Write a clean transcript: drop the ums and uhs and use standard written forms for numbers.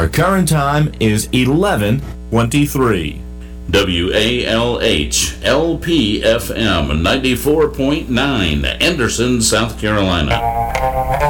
Our current time is 11:23. WALH LPFM 94.9, Anderson, South Carolina.